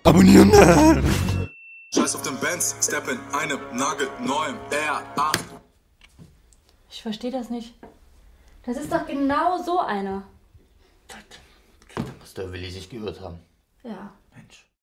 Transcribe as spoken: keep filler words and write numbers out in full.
Abonnieren! Scheiß auf den Benz, step in einem nagelneuen R acht. Ich verstehe das nicht. Das ist doch genau so einer. Da muss der Willi sich geirrt haben. Ja. Mensch.